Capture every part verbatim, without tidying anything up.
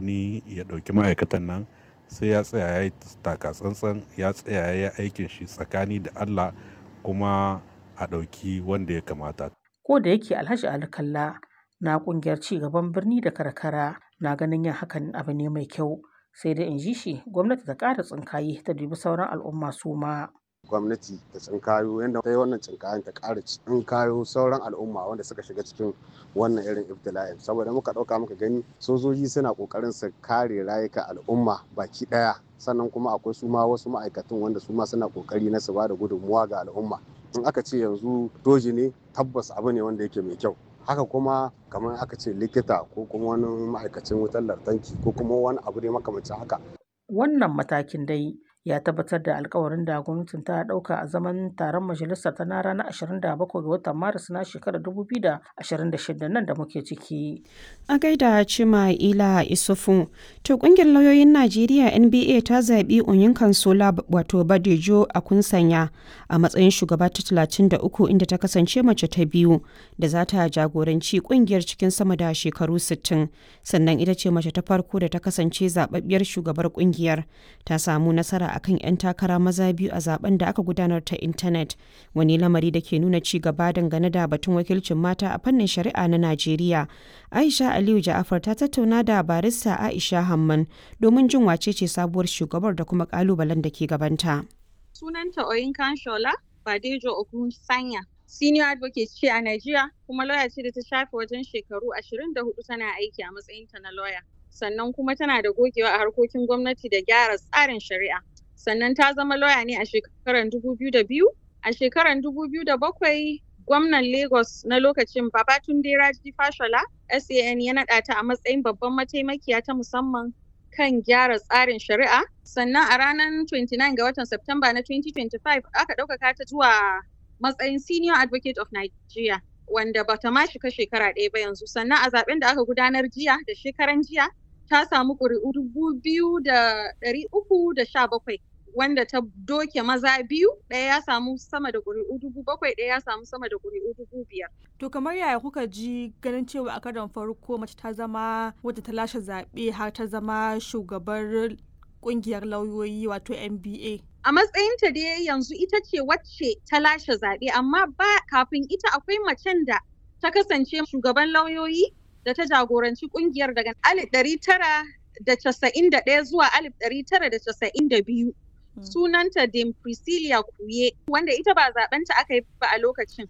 wani ya ɗauki ma'aikatan nan sai ya tsaya ya yi taka tsantsan, ya tsaya ya yi aikin shi tsakani da Allah kuma a ɗauki wanda ya kamata. Ko da yake Alhaji Ali Kalla na ƙungiyar ci gaban birni da karkara na ganin yin hakan abu ne mai kyau, sai dai in ji shi gwamnati ta ƙara tsinkaye ta dubi sauran al'umma su ma. Gwamnati ta tsinkayo yadda ta yi wannan tsinkayen ta ƙara tsinkayo sauran al'umma wanda suka shiga cikin wannan irin ibtila'in, saboda muka ɗauka muka gani sojoji suna ƙoƙarin su kare rayuka al'umma baki ɗaya, sannan kuma akwai su ma wasu ma'aikatan wanda su ma suna ƙoƙari na su ba da gudunmuwa ga al'umma. In aka ce yanzu doji ne tabbas abu ne wanda yake mai kyau, haka kuma kamar aka ce likita ko kuma wani ma'aikacin wutar lantarki ko kuma wani abu ne makamancin haka. Wannan matakin dai ya tabbatar da alkawarin da gwamnatin ta ɗauka a zaman taron majalisar ta na ranar ashirin da bakwai ga watan Maris na shekarar dubu biyu da ashirin da shida nan da muke ciki. A gaida Cima Ila Isufu, to ƙungiyar lauyoyin Najeriya N B A ta zaɓi Onyinkansola wato Badejo Akunsanya a matsayin shugaba ta talatin da uku, inda ta kasance mace ta biyu da za ta jagoranci ƙungiyar cikin sama da shekaru sittin. Sannan ita ce mace ta farko da ta kasance zaɓaɓɓiyar shugabar ƙungiyar. Ta samu nasara akan 'yan takara maza biyu a zaben da aka gudanar ta intanet, wani lamari da ke nuna ci gaba dangane da batun wakilcin mata a fannin shari'a na Najeriya. Aisha Aliyu Ja'afar ta tattauna da barista Aisha Hamman domin jin wace ce sabuwar shugabar da kuma kalubalen da ke gabanta. Sunanta Oyinkansola Badejo Okunsanya, senior advocate ce a Najeriya kuma lawyer ce da ta shafe wajen shekaru ashirin da hudu tana aiki a matsayinta na lawyer. Sannan kuma tana da gogewa a harkokin gwamnati da gyara tsarin shari'a. Sannan ta zama lawyer ne a shekarar dubu biyu da biyu. A shekarar dubu biyu da bakwai, gwamnan Lagos na lokacin Babatunde Raji Fashola S A N ya naɗa ta a matsayin babban mataimakiya ta musamman kan gyara tsarin shari'a. Sannan a ranar twenty-nine ga watan Septemba na twenty twenty-five aka ɗaukaka ta zuwa matsayin Senior Advocate of Nigeria, wanda bata ma shiga shekara ɗaya ba yanzu. Sannan a zaben da aka gudanar jiya da shekaran jiya ta samu ƙuri'u dubu biyu da ɗari uku da sha bakwai, wanda ta doke maza biyu, ɗaya ya samu sama da ƙuri'u dubu bakwai, ɗaya ya samu sama da ƙuri'u dubu biyar. To kamar yaya kuka ji ganin cewa a karon farko mace ta zama wadda ta lashe zaɓe har ta zama shugabar ƙungiyar lauyoyi wato N B A? A matsayinta dai yanzu ita ce wacce ta lashe zaɓe, amma ba kafin ita akwai macen da ta kasance shugaban lauyoyi da ta jagoranci kungiyar daga alif ɗari tara da casa'in da ɗaya zuwa alif ɗari tara da casa'in da biyu. Hmm. Sunanta Dame Priscilla Kuye, wanda ita ba zaɓenta aka yi ba a lokacin.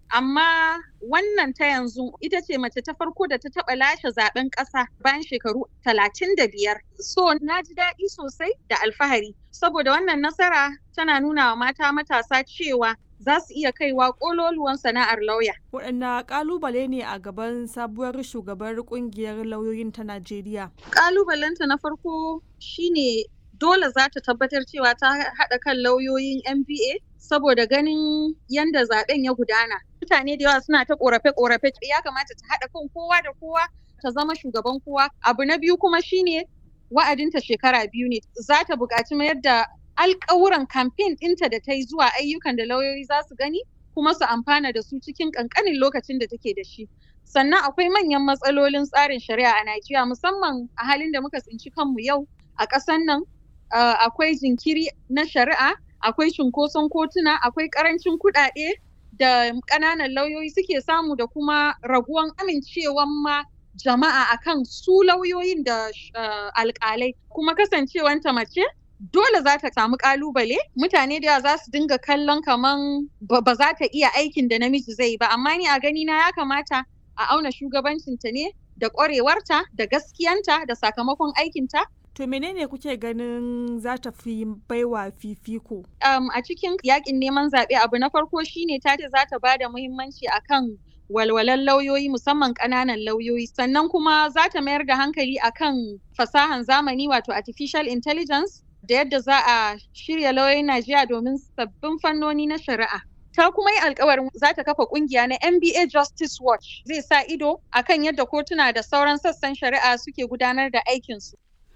Amma wannan ta yanzu ita ce mace ta farko da ta taɓa lashe zaɓen ƙasa bayan shekaru talatin da biyar. So na ji daɗi sosai da alfahari, saboda wannan nasara tana nuna wa mata matasa cewa za su iya kaiwa ƙololuwan sana'ar lauya. Waɗanne ƙalubale ne a gaban sabuwar shugabar ƙungiyar lauyoyin ta Najeriya? Ƙalubalenta na farko shine dole za ta tabbatar cewa ta haɗa kan lauyoyin N B A, saboda ganin yadda zaɓen ya gudana. Mutane da yawa suna ta ƙorafe-ƙorafe, ya kamata ta haɗa kan kowa da kowa ta zama shugaban kowa. Abu na biyu kuma shine wa'adinta shekara biyu ne. Za ta buƙaci mayar da alƙawuran kamfen ɗinta da ta yi zuwa ayyukan da lauyoyi za su gani kuma su amfana da su cikin ƙanƙanin lokacin da take da shi. Sannan akwai manyan matsalolin tsarin shari'a a Najeriya, musamman a halin da muka tsinci kanmu yau a ƙasan nan. Uh, akwai jinkiri na shari'a, akwai cunkoson kotuna, akwai ƙarancin kuɗaɗe da ƙananan lauyoyi suke samu, da kuma raguwan amincewan ma jama'a akan su lauyoyin da uh, alƙalai. Kuma kasancewanta mace, dole za ta samu ƙalubale. Mutane da yawa za su dinga kallon kaman ba za ta iya aikin da namiji zai ba, amma ni a gani na ya kamata a auna shugabancinta ne da ƙwarewarta da gaskiyanta da sakamakon aikinta. To menene kuke ganin za ta fi baiwa fifiko? Um, a cikin yakin neman zaɓe, abu na farko shine ta ce za ta ba da muhimmanci akan walwalan lauyoyi, musamman ƙananan lauyoyi. Sannan kuma za ta mayar da hankali akan fasahan zamani wato artificial intelligence, da yadda za a shirya lauyoyin Najeriya domin sabbin fannoni na shari'a. Ta kuma yi alkawarin za ta kafa kungiya na N B A Justice Watch, zai sa ido akan yadda kotuna da sauran sassan shari'a suke gudanar da aikinsu.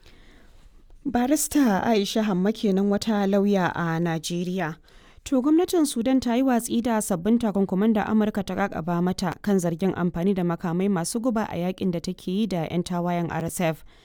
Barista Aisha Hamma kenan, wata lauya a Najeriya. To gwamnatin Sudan ta yi watsi da sabbin takunkuman da Amurka ta kakaba mata kan zargin amfani da makamai masu guba a yakin da take yi da 'yan tawayen R S F.